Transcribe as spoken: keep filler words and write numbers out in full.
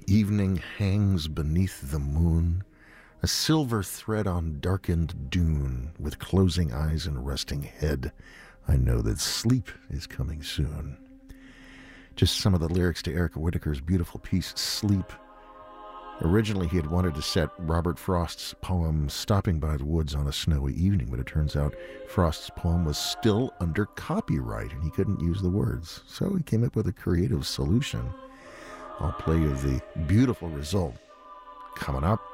The evening hangs beneath the moon, a silver thread on darkened dune. With closing eyes and resting head, I know that sleep is coming soon. Just some of the lyrics to Erica Whitacre's beautiful piece, Sleep. Originally, he had wanted to set Robert Frost's poem Stopping by the Woods on a Snowy Evening, but it turns out Frost's poem was still under copyright and he couldn't use the words. So he came up with a creative solution. I'll play you the beautiful result coming up.